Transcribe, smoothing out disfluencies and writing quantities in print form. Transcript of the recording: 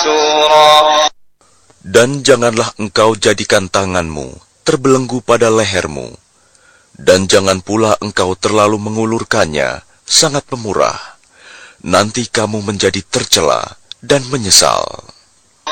محسورا. Dan janganlah engkau jadikan tanganmu terbelenggu pada lehermu, dan jangan pula engkau terlalu mengulurkannya sangat pemurah. Nanti kamu menjadi tercela dan menyesal.